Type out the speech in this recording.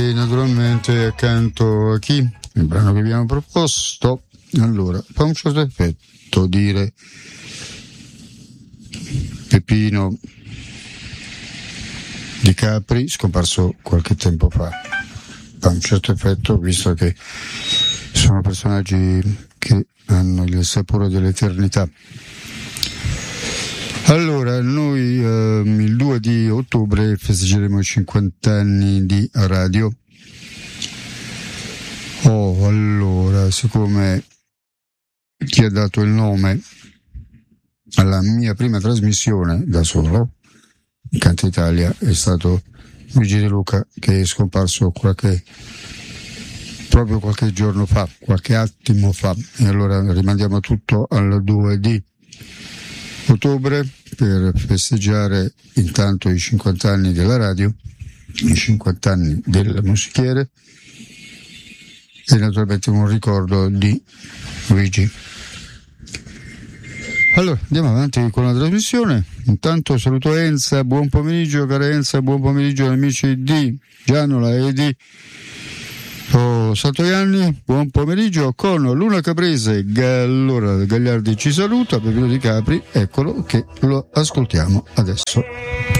E naturalmente accanto a chi? Il brano che abbiamo proposto, allora, fa un certo effetto dire Peppino Di Capri, scomparso qualche tempo fa. Ha un certo effetto, visto che sono personaggi che hanno il sapore dell'eternità. Allora, noi il 2 di ottobre festeggeremo i 50 anni di radio. Allora, siccome chi ha dato il nome alla mia prima trasmissione da solo, in Canta Italia, è stato Luigi De Luca, che è scomparso proprio qualche giorno fa, qualche attimo fa, e allora rimandiamo tutto al 2 di ottobre per festeggiare intanto i 50 anni della radio, i 50 anni del musichiere e naturalmente un ricordo di Luigi. Allora, andiamo avanti con la trasmissione. Intanto saluto Enza, buon pomeriggio cara Enza, buon pomeriggio amici di Gianola e di Satoianni, buon pomeriggio con Luna Caprese. Allora Gagliardi ci saluta, Peppino Di Capri, eccolo che lo ascoltiamo adesso.